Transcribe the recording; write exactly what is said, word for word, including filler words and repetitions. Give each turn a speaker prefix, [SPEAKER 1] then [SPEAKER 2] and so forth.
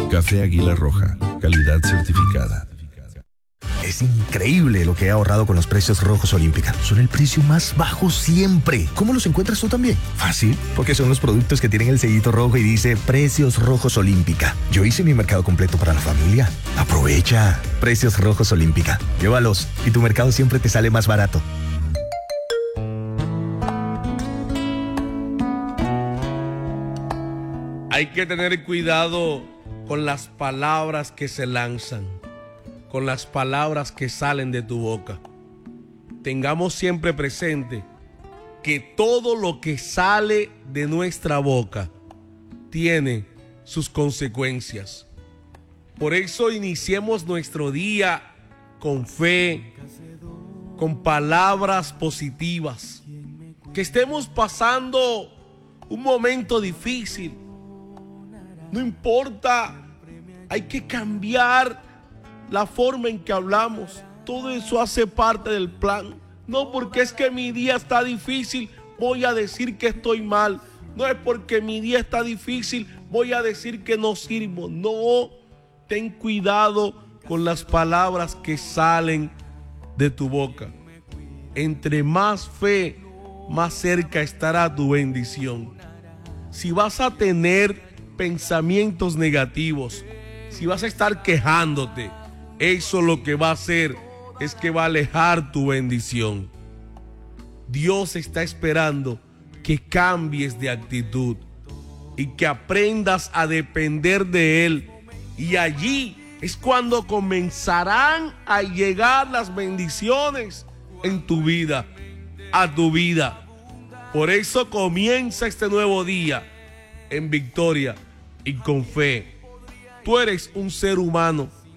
[SPEAKER 1] Café Águila Roja, calidad certificada.
[SPEAKER 2] Es increíble lo que he ahorrado con los precios rojos Olímpica. Son el precio más bajo siempre. ¿Cómo los encuentras tú también? Fácil, porque son los productos que tienen el sellito rojo y dice Precios Rojos Olímpica. Yo hice mi mercado completo para la familia. Aprovecha. Precios Rojos Olímpica. Llévalos y tu mercado siempre te sale más barato.
[SPEAKER 3] Hay que tener cuidado con las palabras que se lanzan, con las palabras que salen de tu boca. Tengamos siempre presente que todo lo que sale de nuestra boca tiene sus consecuencias. Por eso iniciemos nuestro día con fe, con palabras positivas. Que estemos pasando un momento difícil, no importa, hay que cambiar la forma en que hablamos. Todo eso hace parte del plan. No porque es que mi día está difícil, voy a decir que estoy mal. No es porque mi día está difícil, voy a decir que no sirvo. No, ten cuidado con las palabras que salen de tu boca. Entre más fe, más cerca estará tu bendición. Si vas a tener pensamientos negativos, si vas a estar quejándote, eso lo que va a hacer es que va a alejar tu bendición. Dios está esperando que cambies de actitud y que aprendas a depender de Él. Y allí es cuando comenzarán a llegar las bendiciones en tu vida, a tu vida. Por eso comienza este nuevo día en victoria y con fe. Tú eres un ser humano